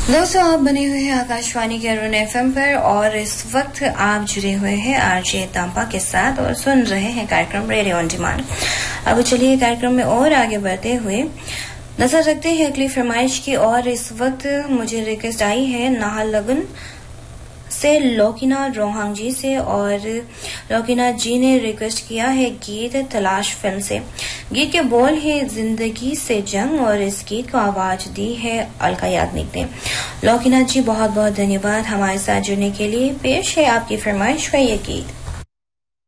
दोस्तों, आप बने हुए हैं आकाशवाणी के अरुण FM पर और इस वक्त आप जुड़े हुए हैं आरजे तांपा के साथ और सुन रहे हैं कार्यक्रम रेडियो ऑन डिमांड। अब चलिए कार्यक्रम में और आगे बढ़ते हुए नजर रखते हैं अगली फरमाइश की। और इस वक्त मुझे रिक्वेस्ट आई है नाहरलगुन से लोकिना रोहांग जी से, और लोकिना जी ने रिक्वेस्ट किया है गीत तलाश फिल्म से। गीत के बोल है जिंदगी से जंग और इस गीत को आवाज दी है अलका याग्निक ने। लोकिना जी बहुत बहुत धन्यवाद हमारे साथ जुड़ने के लिए। पेश है आपकी फरमाइश का ये गीत।